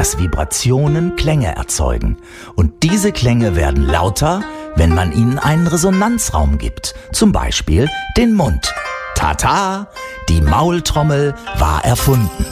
dass Vibrationen Klänge erzeugen. Und diese Klänge werden lauter, wenn man ihnen einen Resonanzraum gibt. Zum Beispiel den Mund. Tata, die Maultrommel war erfunden.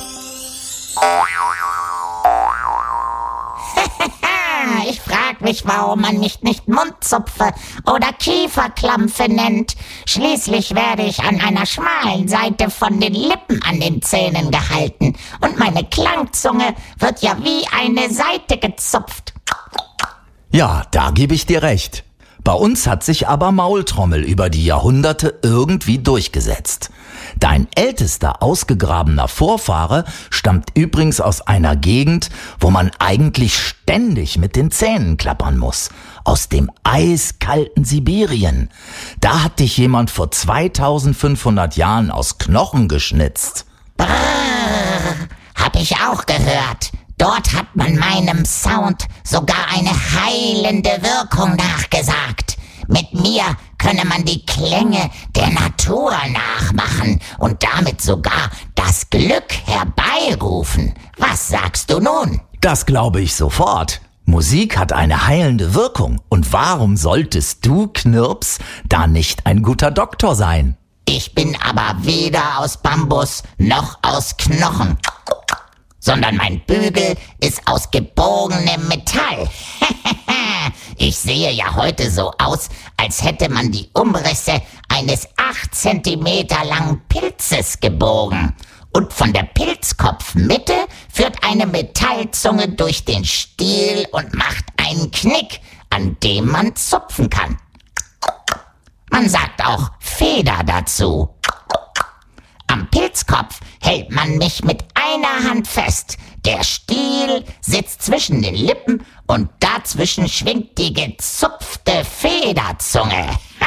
Ich frag mich, warum man mich nicht Mundzupfe oder Kieferklampfe nennt. Schließlich werde ich an einer schmalen Seite von den Lippen an den Zähnen gehalten und meine Klangzunge wird ja wie eine Seite gezupft. Ja, da gebe ich dir recht. Bei uns hat sich aber Maultrommel über die Jahrhunderte irgendwie durchgesetzt. Dein ältester ausgegrabener Vorfahre stammt übrigens aus einer Gegend, wo man eigentlich ständig mit den Zähnen klappern muss. Aus dem eiskalten Sibirien. Da hat dich jemand vor 2500 Jahren aus Knochen geschnitzt. Brrr, hab ich auch gehört. Dort hat man meinem Sound sogar eine heilende Wirkung nachgesagt. Mit mir könne man die Klänge der Natur nachmachen und damit sogar das Glück herbeirufen. Was sagst du nun? Das glaube ich sofort. Musik hat eine heilende Wirkung. Und warum solltest du, Knirps, da nicht ein guter Doktor sein? Ich bin aber weder aus Bambus noch aus Knochen, sondern mein Bügel ist aus gebogenem Metall. Ich sehe ja heute so aus, als hätte man die Umrisse eines 8 Zentimeter langen Pilzes gebogen. Und von der Pilzkopfmitte führt eine Metallzunge durch den Stiel und macht einen Knick, an dem man zupfen kann. Man sagt auch Feder dazu. Am Pilzkopf hält man mich mit einer Hand fest. Der Stiel sitzt zwischen den Lippen und dazwischen schwingt die gezupfte Federzunge.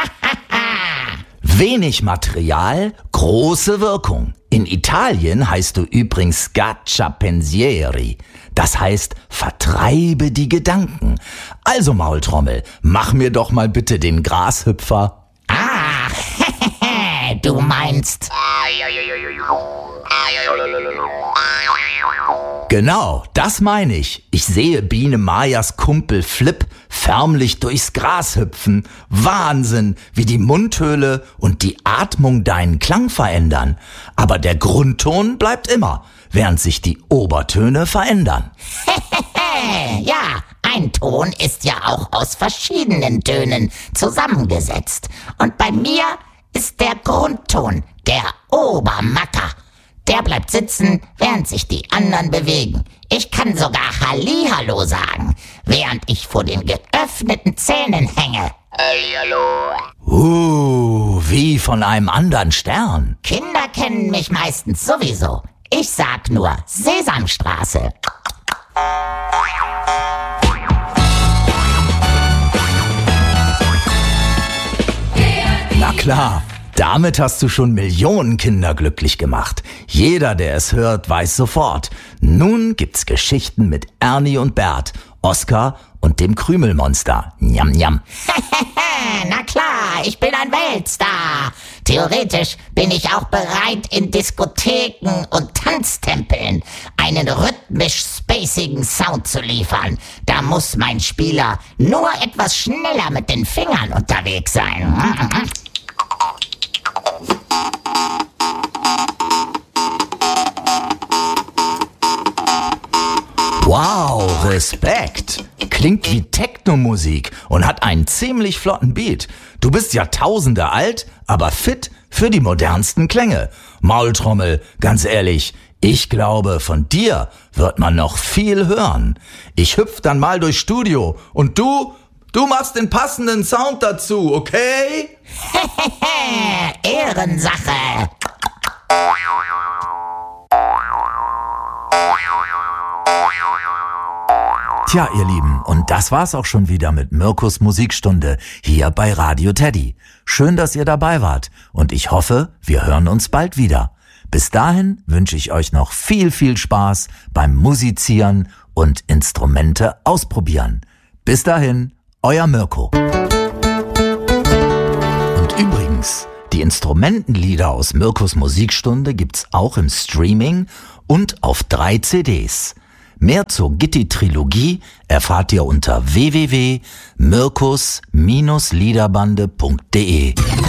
Wenig Material, große Wirkung. In Italien heißt du übrigens Scaccia Pensieri. Das heißt, vertreibe die Gedanken. Also Maultrommel, mach mir doch mal bitte den Grashüpfer. Ah, du meinst... Genau, das meine ich. Ich sehe Biene Mayas Kumpel Flip förmlich durchs Gras hüpfen. Wahnsinn, wie die Mundhöhle und die Atmung deinen Klang verändern. Aber der Grundton bleibt immer, während sich die Obertöne verändern. Ja, ein Ton ist ja auch aus verschiedenen Tönen zusammengesetzt. Und bei mir ist der Grundton der Obermacker. Der bleibt sitzen, während sich die anderen bewegen. Ich kann sogar Hallihallo sagen, während ich vor den geöffneten Zähnen hänge. Hallihallo. Wie von einem anderen Stern. Kinder kennen mich meistens sowieso. Ich sag nur Sesamstraße. Na klar. Damit hast du schon Millionen Kinder glücklich gemacht. Jeder, der es hört, weiß sofort. Nun gibt's Geschichten mit Ernie und Bert, Oskar und dem Krümelmonster. Njam, njam. Na klar, ich bin ein Weltstar. Theoretisch bin ich auch bereit, in Diskotheken und Tanztempeln einen rhythmisch-spacigen Sound zu liefern. Da muss mein Spieler nur etwas schneller mit den Fingern unterwegs sein. Wow, Respekt. Klingt wie Techno-Musik und hat einen ziemlich flotten Beat. Du bist Jahrtausende alt, aber fit für die modernsten Klänge. Maultrommel, ganz ehrlich, ich glaube, von dir wird man noch viel hören. Ich hüpf dann mal durchs Studio und du machst den passenden Sound dazu, okay? Ehrensache. Tja, ihr Lieben, und das war's auch schon wieder mit Mirkus Musikstunde hier bei Radio Teddy. Schön, dass ihr dabei wart und ich hoffe, wir hören uns bald wieder. Bis dahin wünsche ich euch noch viel, viel Spaß beim Musizieren und Instrumente ausprobieren. Bis dahin, euer Mirko. Und übrigens, die Instrumentenlieder aus Mirkus Musikstunde gibt's auch im Streaming und auf 3 CDs. Mehr zur Gitti-Trilogie erfahrt ihr unter www.mirkus-liederbande.de.